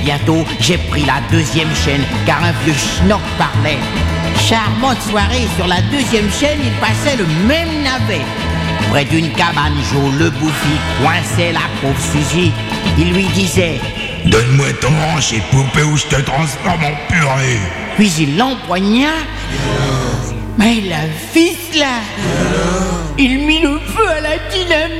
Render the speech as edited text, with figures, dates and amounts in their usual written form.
Bientôt, j'ai pris la deuxième chaîne, car un vieux schnock parlait. Charmante soirée, sur la deuxième chaîne, il passait le même navet. Près d'une cabane, Joe le bouffi coinçait la pauvre Suzy. Il lui disait: donne-moi ton hanche et poupée ou je te transforme en purée. Puis il l'empoigna. Mais la fils là, il mit le feu à la dynamite.